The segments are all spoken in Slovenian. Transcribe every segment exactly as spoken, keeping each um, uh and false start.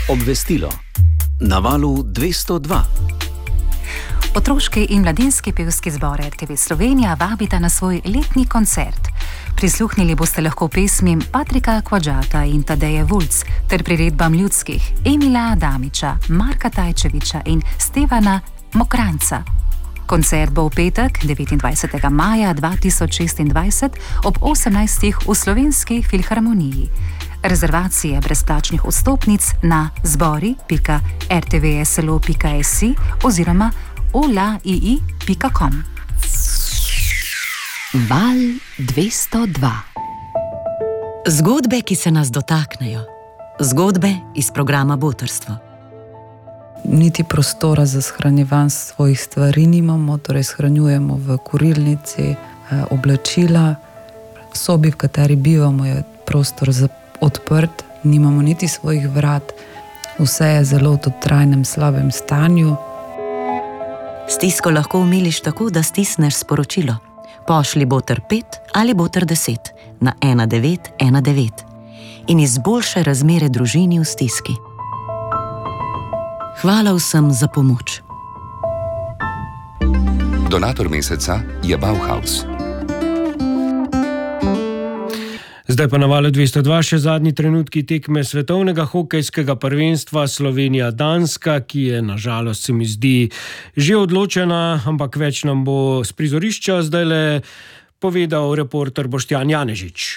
Obvestilo. Na valu dvesto dva. Otroški in mladinski pevski zbor R T V Slovenija vabita na svoj letni koncert. Prisluhnili boste lahko pesmim Patrika Kvadžata in Tadeje Vulc ter priredbam ljudskih Emila Adamiča, Marka Tajčeviča in Stevana Mokranca. Koncert bo v petek, devetindvajsetega maja dva tisoč šestindvajset ob osemnajstih v Slovenski filharmoniji. Rezervacije brezplačnih vstopnic na zbori pika r t v s l o pika s i oziroma o l a i i pika com. Val dvesto dva. Zgodbe, ki se nas dotaknejo. Zgodbe iz programa Botrstvo. Niti prostora za shranjevanje svojih stvari nimamo, torej shranjujemo v kurilnici, oblačila. V sobi, v kateri bivamo, je prostor odprt, nimamo niti svojih vrat. Vse je zelo v trajnem slabem stanju. Stisko lahko umiliš tako, da stisneš sporočilo. Pošli boter pet ali boter deset na ena devet ena devet in izboljšaj razmere družini v stiski. Hvala vsem za pomoč. Donator meseca je Bauhaus. Zdaj pa na valu dvesto dva še zadnji trenutki tekme svetovnega hokejskega prvenstva Slovenija-Danska, ki je na žalost, se mi zdi, že odločena, ampak več nam bo s prizorišča zdajle povedal reporter Boštjan Janežič.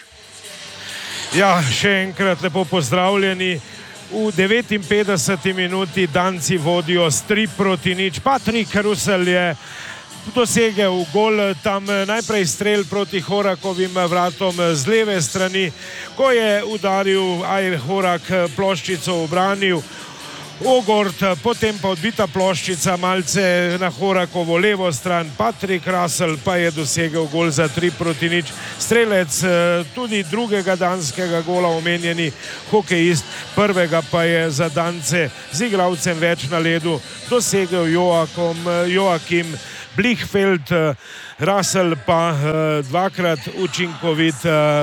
Ja, še enkrat lepo pozdravljeni. V devetinpetdeseti minuti Danci vodijo s tri proti nič. Patrik Rusel je dosegel gol, tam najprej strel proti Horakovim vratom z leve strani, ko je udaril Ajr Horak ploščico obranil. Ogord, potem pa odbita ploščica malce na Horakovo levo stran. Patrik Rusel pa je dosegel gol za tri proti nič. Strelec tudi drugega danskega gola, omenjeni hokejist, prvega pa je za Dance z igralcem več na ledu dosegel Joakom, Joakim Blichfeld. Rusel pa dvakrat učinkovit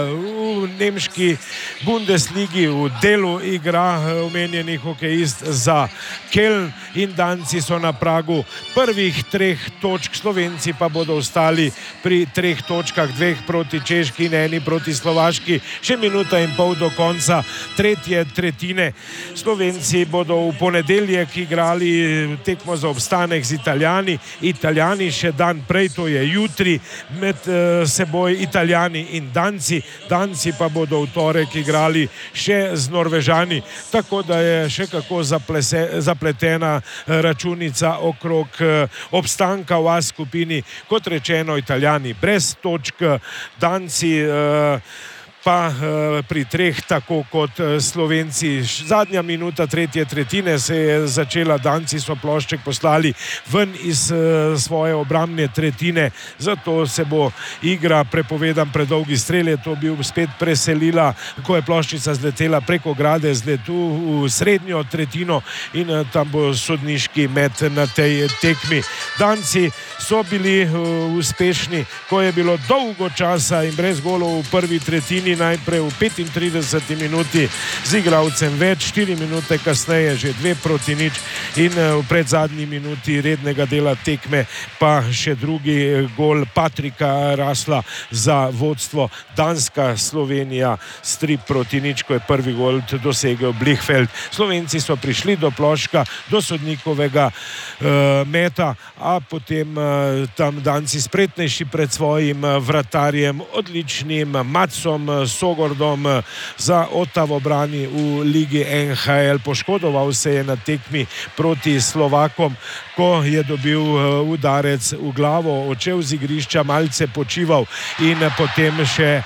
v nemški Bundesligi, v delu igra omenjeni hokejist za Köln in Danci so na pragu prvih treh točk, Slovenci pa bodo ostali pri treh točkah, dveh proti Češki in eni proti Slovaški. Še minuta in pol do konca tretje tretjine. Slovenci bodo v ponedeljek igrali tekmo za obstanek z Italijani. Italijani še dan prej, to je jutri, med uh, seboj Italijani in Danci. Danci pa bodo v torek igrali še z Norvežani, tako da je še kako zaplese, zapletena računica okrog uh, obstanka v A skupini. Kot rečeno, Italijani brez točk, Danci uh, pa uh, pri treh, tako kot uh, Slovenci. Zadnja minuta tretje tretjine se je začela, Danci so plošček poslali ven iz uh, svoje obrambne tretjine, zato se bo igra, prepovedan predolgi strel, je to bil spet preselila, ko je ploščica zletela preko grade, zletu v srednjo tretjino in uh, tam bo sodniški met na tej tekmi. Danci so bili uh, uspešni, ko je bilo dolgo časa in brez golov v prvi tretjini, najprej v petintrideseti minuti z igralcem več, štiri minute kasneje že dve proti nič in v predzadnji minuti rednega dela tekme pa še drugi gol Patrika Rusla za vodstvo. Danska Slovenija s tri proti nič, ko je prvi gol dosegel Blichfeld. Slovenci so prišli do ploška, do sodnikovega uh, meta, a potem uh, tam Danci spretnejši pred svojim uh, vratarjem, odličnim Matsom Sogordom za Ottawo brani v ligi N H L. Poškodoval se je na tekmi proti Slovakom, ko je dobil udarec v glavo, odšel z igrišča, malce počival in potem še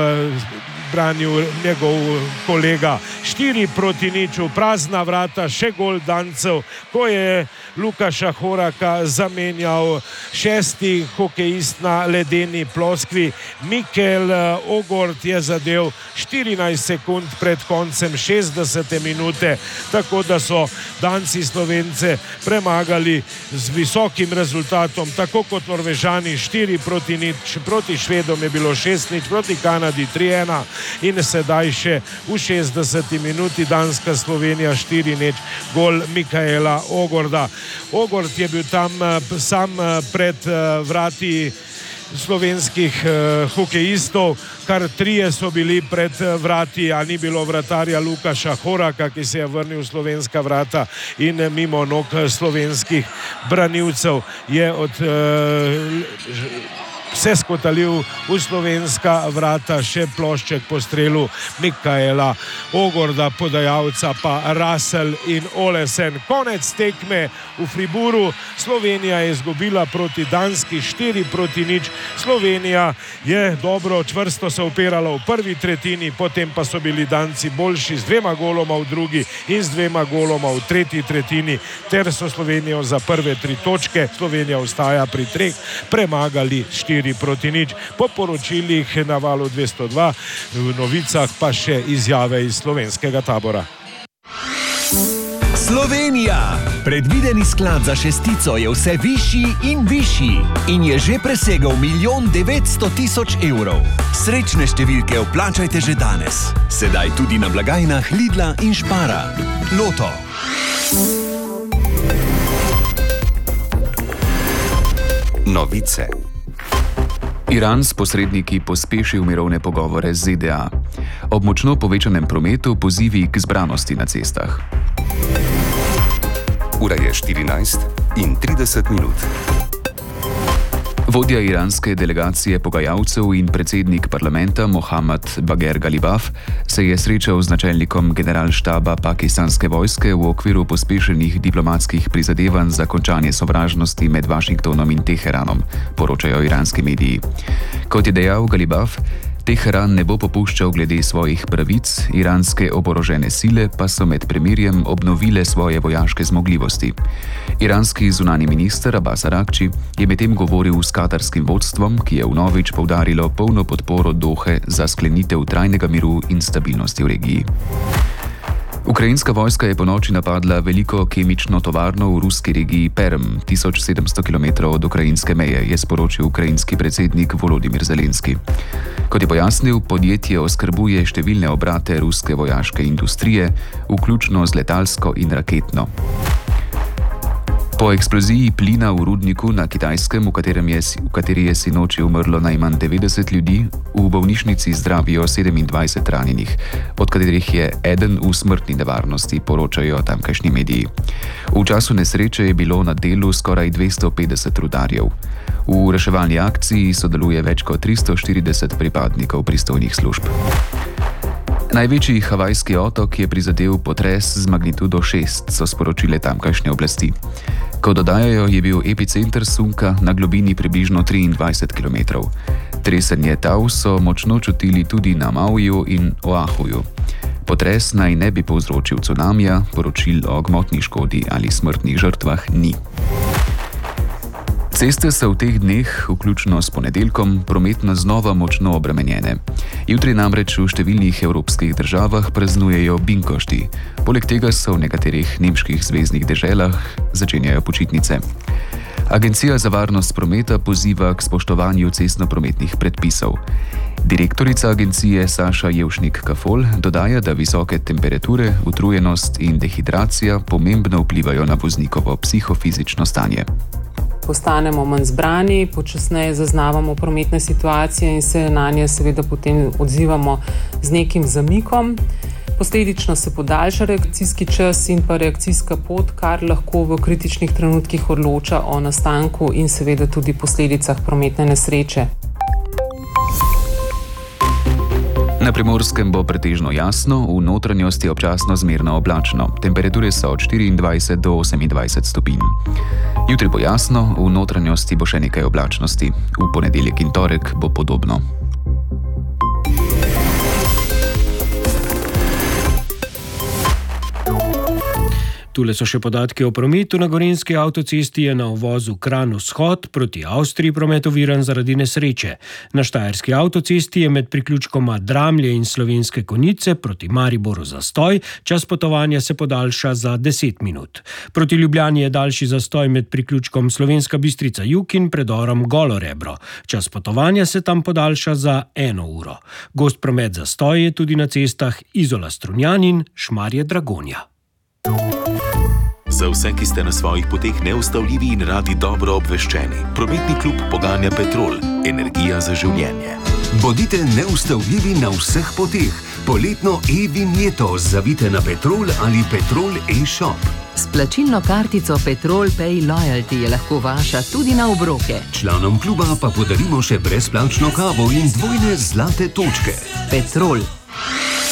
branil njegov kolega. štiri proti nič, prazna vrata, še gol Dancev, ko je Lukaša Horaka zamenjal šesti hokejist na ledeni ploskvi. Mikel Ogord je zadel štirinajst sekund pred koncem šestdesete minute, tako da so Danci Slovence premagali z visokim rezultatom, tako kot Norvežani štiri proti nič, proti Švedom je bilo šest nič, proti Kanadi tri ena in sedaj še v šestdeseti minuti Danska Slovenija štiri nič, gol Mikaela Ogorda. Ogord je bil tam sam pred vrati slovenskih uh, hokejistov, kar trije so bili pred vrati, a ni bilo vratarja Lukaša Horaka, ki se je vrnil v slovenska vrata in mimo nog slovenskih branilcev je od uh, vse skotalil v slovenska vrata še plošček po strelu Mikaela Ogorda, podajalca pa Russell in Olesen. Konec tekme v Friburu. Slovenija je izgubila proti Danski štiri proti nič. Slovenija je dobro, čvrsto se opirala v prvi tretjini, potem pa so bili Danci boljši z dvema goloma v drugi in z dvema goloma v tretji tretjini, ter so Slovenijo za prve tri točke, Slovenija ostaja pri treh, premagali štiri proti nič. Po poročilih na Valu dvesto dva, v novicah pa še izjave iz slovenskega tabora. Slovenija! Predvideni sklad za šestico je vse višji in višji in je že presegel milijon devetsto tisoč evrov. Srečne številke vplačajte že danes. Sedaj tudi na blagajnah Lidla in Spara. Loto. Novice. Iran s posredniki pospešil mirovne pogovore z Z D A. Ob močno povečanem prometu pozivi k zbranosti na cestah. Ura je štirinajst in trideset minut. Vodja iranske delegacije pogajalcev in predsednik parlamenta Mohammad Bagher Ghalibaf se je srečal z načelnikom generalštaba pakistanske vojske v okviru pospešenih diplomatskih prizadevanj za končanje sovražnosti med Washingtonom in Teheranom, poročajo iranski mediji. Kot je dejal Ghalibaf, Teheran ne bo popuščal glede svojih pravic, iranske oborožene sile pa so med premirjem obnovile svoje vojaške zmogljivosti. Iranski zunani minister Abbas Araghči je medtem govoril s katarskim vodstvom, ki je vnovič poudarilo polno podporo Dohe za sklenitev trajnega miru in stabilnosti v regiji. Ukrajinska vojska je ponoči napadla veliko kemično tovarno v ruski regiji Perm, tisoč sedemsto kilometrov od ukrajinske meje, je sporočil ukrajinski predsednik Volodymyr Zelenski. Kot je pojasnil, podjetje oskrbuje številne obrate ruske vojaške industrije, vključno z letalsko in raketno. Po eksploziji plina v rudniku na Kitajskem, v, katerem je, v kateri je sinoči umrlo najmanj devetdeset ljudi, v bolnišnici zdravijo sedemindvajset ranjenih, od katerih je eden v smrtni nevarnosti, poročajo tamkajšnji mediji. V času nesreče je bilo na delu skoraj dvesto petdeset rudarjev. V reševalni akciji sodeluje več kot tristo štirideset pripadnikov pristojnih služb. Največji havajski otok je prizadel potres z magnitudo šest, so sporočile tamkajšnje oblasti. Kot dodajajo, je bil epicenter sunka na globini približno triindvajset kilometrov. Tresenje tal so močno čutili tudi na Mauiju in Oahuju. Potres naj ne bi povzročil cunamija, poročil o gmotni škodi ali smrtnih žrtvah ni. Ceste so v teh dneh, vključno s ponedeljkom, prometno znova močno obremenjene. Jutri namreč v številnih evropskih državah praznujejo binkošti. Poleg tega so v nekaterih nemških zveznih deželah začenjajo počitnice. Agencija za varnost prometa poziva k spoštovanju cestnoprometnih predpisov. Direktorica agencije Saša Jevšnik-Kafol dodaja, da visoke temperature, utrujenost in dehidracija pomembno vplivajo na voznikovo psihofizično stanje. Postanemo manj zbrani, počasneje zaznavamo prometne situacije in se na nje seveda potem odzivamo z nekim zamikom. Posledično se podaljša reakcijski čas in pa reakcijska pot, kar lahko v kritičnih trenutkih odloča o nastanku in seveda tudi posledicah prometne nesreče. Na Primorskem bo pretežno jasno, v notranjosti občasno zmerno oblačno. Temperature so od štiriindvajset do osemindvajset stopinj. Jutri bo jasno, v notranjosti bo še nekaj oblačnosti. V ponedeljek in torek bo podobno. Tule so še podatki o prometu. Na Gorenjski avtocesti je na uvozu Kranj-Vzhod proti Avstriji promet oviran zaradi nesreče. Na Štajerski avtocesti je med priključkoma Dramlje in Slovenske Konjice proti Mariboru zastoj, čas potovanja se podaljša za deset minut. Proti Ljubljani je daljši zastoj med priključkom Slovenska Bistrica-Jug in predorom Golo Rebro. Čas potovanja se tam podaljša za eno uro. Gost promet zastoj je tudi na cestah Izola-Strunjan in Šmarje-Dragonja. Za vse, ki ste na svojih poteh neustavljivi in radi dobro obveščeni, prometni klub poganja Petrol, energija za življenje. Bodite neustavljivi na vseh poteh. Poletno e-vinjeto zavite na Petrol ali Petrol e-shop. S plačilno kartico Petrol Pay Loyalty je lahko vaša tudi na obroke. Članom kluba pa podarimo še brezplačno kavo in dvojne zlate točke. Petrol.